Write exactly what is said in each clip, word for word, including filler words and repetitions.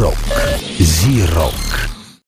Рок. Зи-рок.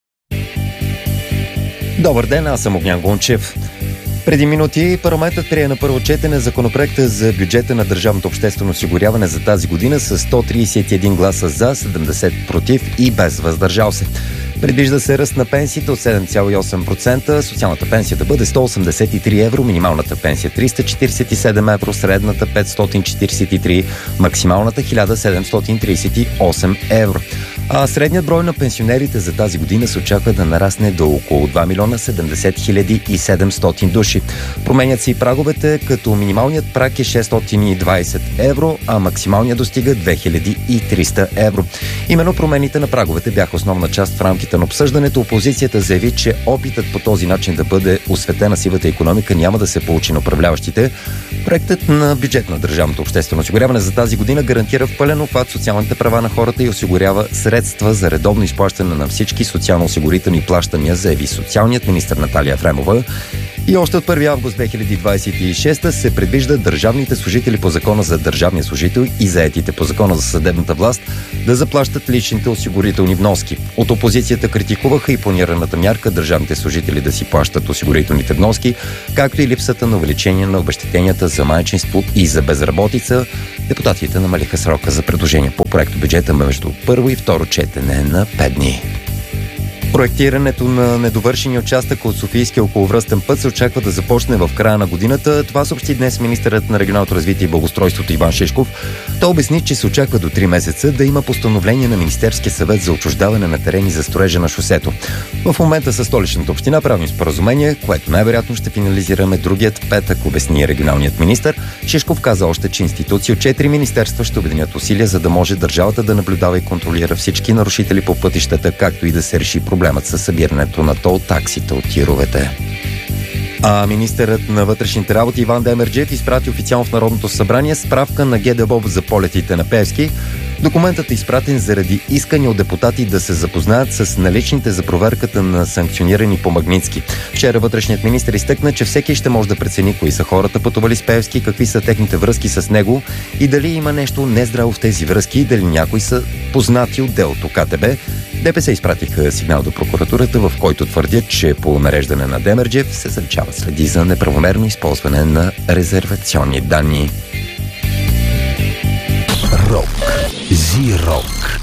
Добър ден, аз съм Огнян Гончев. Преди минути парламентът прие на първо четене законопроекта за бюджета на държавното обществено осигуряване за тази година с сто тридесет и един гласа за, седемдесет против и без въздържал се. Предвижда се ръст на пенсиите от седем цяло и осем процента, социалната пенсия да бъде сто осемдесет и три евро, минималната пенсия триста четиридесет и седем евро, средната петстотин четиридесет и три, максималната хиляда седемстотин тридесет и осем евро. А средният брой на пенсионерите за тази година се очаква да нарасне до около два милиона седемдесет хиляди и седемстотин души. Променят се и праговете, като минималният праг е шестстотин и двадесет евро, а максималният достига две хиляди и триста евро. Именно промените на праговете бяха основна част в рамките на обсъждането. Опозицията заяви, че опитът по този начин да бъде осветена сивата икономика няма да се получи на управляващите. Проектът на бюджет на държавното обществено осигуряване за тази година гарантира в пълен обхват социалните права на хората и осигурява средства за редовно изплащане на всички социално-осигурителни плащания, заяви социалният министър Наталия Ефремова. И още от първи август две хиляди двадесет и шеста се предвижда държавните служители по закона за държавния служител и заетите по закона за съдебната власт да заплащат личните осигурителни вноски. От опозицията критикуваха и планираната мярка държавните служители да си плащат осигурителните вноски, както и липсата на увеличение на обезщетенията за майчинство и за безработица. Депутатите намалиха срока за предложение по проекто бюджета между първо и второ четене на пет дни. Проектирането на недовършения участък от Софийския околовръстен път се очаква да започне в края на годината. Това съобщи днес министърът на регионалното развитие и благоустройството Иван Шишков. Той обясни, че се очаква до три месеца да има постановление на Министерския съвет за отчуждаване на терени за строежа на шосето. В момента със Столичната община правим споразумение, което най-вероятно ще финализираме другият петък, обясни регионалният министър. Шишков каза още, че институции от четири министерства ще обединят усилия, за да може държавата да наблюдава и контролира всички нарушители по пътищата, както и да се реши проблем със събирането на тол таксите от тировете. А министърът на вътрешните работи Иван Демерджиев изпрати официално в Народното събрание справка на ГДБОП за полетите на Пеевски. Документът е изпратен заради искане от депутати да се запознаят с наличните за проверката на санкционирани по Магнитски. Вчера вътрешният министър изтъкна, че всеки ще може да прецени кои са хората пътували с Пеевски, какви са техните връзки с него и дали има нещо нездраво в тези връзки и дали някои са познати от делото КТБ. ДПС изпратиха сигнал до прокуратурата, в който твърдят, че по нареждане на Демерджиев се заличават следи за неправомерно използване на резервационни данни. Рок. Зи-рок.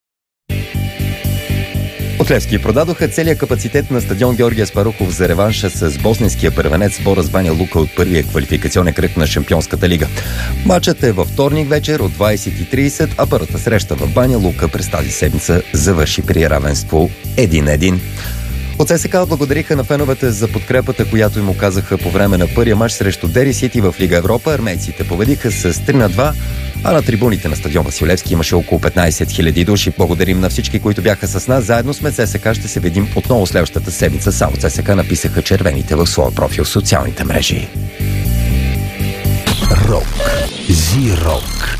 От Левски продадоха целият капацитет на стадион Георги Аспарухов за реванша с босненския първенец Бора с Баня Лука от първия квалификационен кръг на Шампионската лига. Матчът е във вторник вечер от двадесет и тридесет, а първата среща в Баня Лука през тази седмица завърши при равенство един на един. От ССК благодариха на феновете за подкрепата, която им оказаха по време на първия матч срещу Дери Сити в Лига Европа. Армейците победиха с три на два, а на трибуните на стадион Васил Левски имаше около петнадесет хиляди души. Благодарим на всички, които бяха с нас. Заедно сме ССК ще се видим отново следващата седмица. Само ССК написаха червените в своя профил в социалните мрежи. Рок. Зи-рок.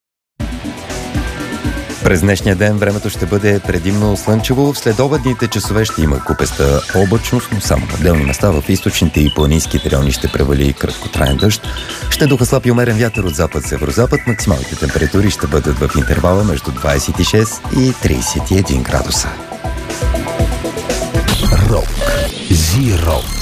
През днешния ден времето ще бъде предимно слънчево. В следобедните часове ще има купеста облачност, но само на отделни места в източните и планинските райони ще превали краткотраен дъжд. Ще духа слаб и умерен вятър от запад-северозапад. Максималните температури ще бъдат в интервала между двадесет и шест и тридесет и един градуса. Рок. Зи-рок.